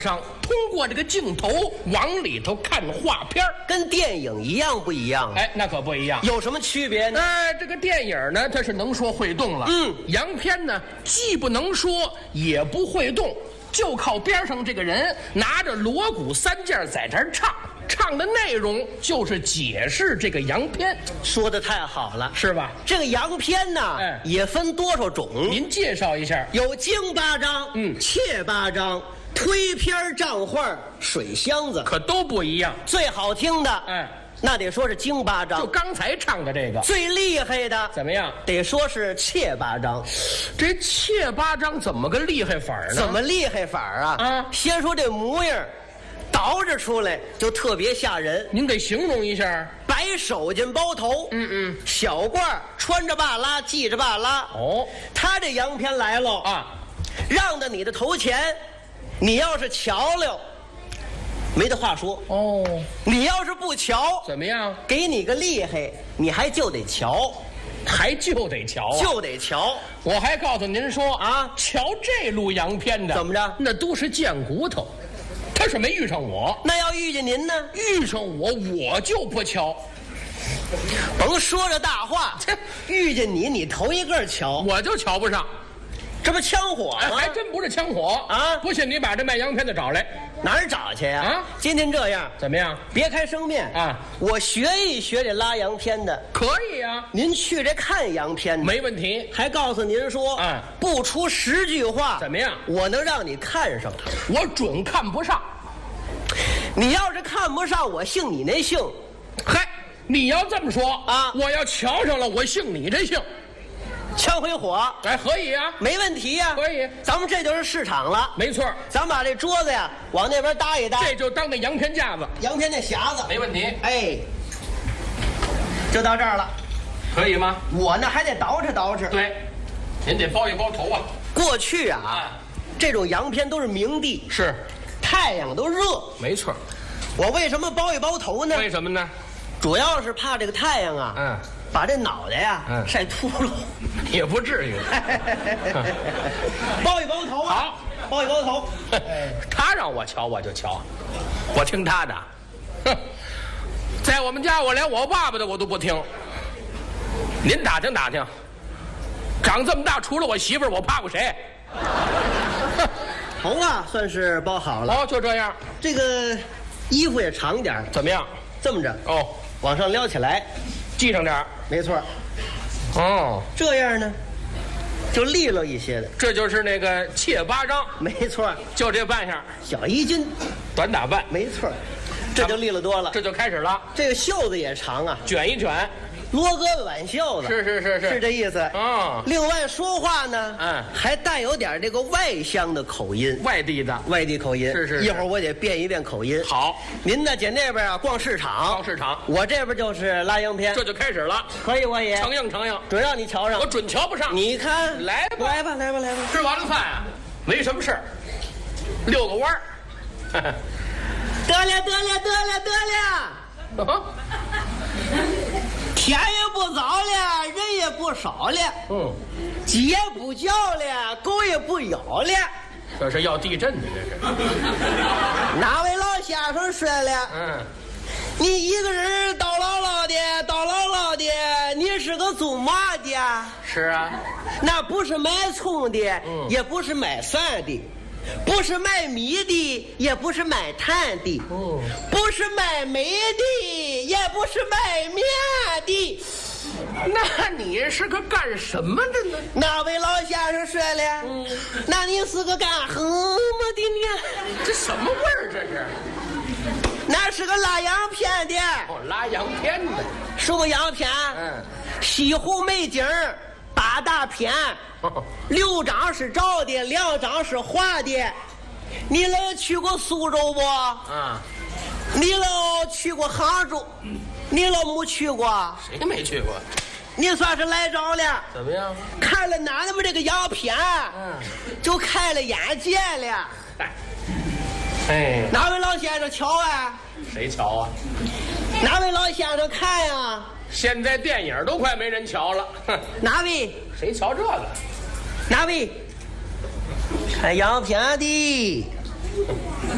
上通过这个镜头往里头看画片跟电影一样不一样？ 哎，那可不一样。 有什么区别呢？ 这个电影呢，它是能说会动了。洋片呢，既不能说，也不会动，就靠边上这个人拿着锣鼓三件在这儿唱。唱的内容就是解释这个洋片， 说的太好了， 是吧？ 这个洋片呢，也分多少种？ 您介绍一下。 有京八张，切八张，推片账画，水箱子， 可都不一样。 最好听的，那得说是京八张。 就刚才唱的这个。 最厉害的怎么样？ 得说是切八张。 这切八张怎么个厉害法呢？ 怎么厉害法啊？先说这模样。倒着出来就特别吓人， 您给形容一下。 白手巾包头，小褂穿着罢拉，系着罢拉。 哦， 他这洋片来了啊，让到你的头前，你要是瞧了，没得话说。哦，你要是不瞧， 怎么样？ 给你个厉害，你还就得瞧， 就得瞧， 就得瞧。 我还告诉您说啊，瞧这路洋片的怎么着？ 那都是贱骨头。他是没遇上我， 那要遇见您呢？ 遇上我就不瞧。 甭说这大话，遇见你头一个瞧， 我就瞧不上。 这不枪火吗？ 还真不是枪火啊！不信你把这卖洋片的找来， 哪儿找去呀？啊，今天这样怎么样？ 别开生面啊！我学一学这拉洋片的， 可以啊。 您去这看洋片的， 没问题。 还告诉您说，不出10句话， 怎么样？ 我能让你看上他， 我准看不上。 你要是看不上，我姓你那姓。 嗨，你要这么说啊， 我要瞧上了，我姓你这姓。 枪回火， 可以啊， 没问题呀， 可以。 咱们这就是市场了， 没错。 咱把这桌子呀往那边搭一搭， 这就当那洋片架子， 洋片那匣子， 没问题。 哎，就到这儿了， 可以吗？ 我呢还得捯饬捯饬。 对，您得包一包头啊。 过去啊，这种洋片都是明地， 是太阳都热， 没错。 我为什么包一包头呢？ 为什么呢？ 主要是怕这个太阳啊，把这脑袋呀晒秃噜。 也不至于。 包一包头啊，好，包一包头。 他让我瞧我就瞧，我听他的。哼，在我们家我连我爸爸的我都不听。您打听打听，长这么大除了我媳妇儿，我怕过谁？ 头啊算是包好了。 哦，就这样。 这个衣服也长点， 怎么样？ 这么着哦， 往上撩起来， 系上点。 没错。 哦， 这样呢，就利落一些的。 这就是那个切八张， 没错， 就这扮相， 小衣襟， 短打扮， 没错，这就利落多了。 这就开始了。 这个袖子也长啊， 卷一卷， 罗胳膊挽袖子，是这意思啊。 另外说话呢，还带有点这个外乡的口音， 外地口音， 是。 一会儿我得变一变口音。 好， 您呢，姐那边啊逛市场，我这边就是拉洋片， 这就开始了。 可以，我也承应， 准让你瞧上， 我准瞧不上。 你看， 来吧。吃完了饭啊，没什么事儿，遛个弯儿。 得了。天也不早了，人也不少了，鸡也不叫了，狗也不咬了。 这是要地震的，这是。 哪位老先生睡了？你一个人叨唠唠的，你是个做嘛的？ 是啊， 那不是卖葱的，也不是卖蒜的。不是卖米的，也不是卖炭的，不是卖煤的，也不是卖面的。 那你是个干什么的呢？ 那位老先生说了，那你是个干什么的呢？ 这什么味儿？这是？ 那是个拉洋片的。 拉洋片的。 什么洋片？西湖美景8大片，6张是照的，2张是画的。你老去过苏州不？你老去过杭州？你老没去过？ 谁没去过？ 你算是来着了。 怎么样？ 看了哪那么这个洋片，就开了眼界了。哪位老先生瞧啊？ 谁瞧啊？ 哪位老先生看呀？ 现在电影都快没人瞧了。 哪位？ 谁瞧这个？ 哪位？看洋片的。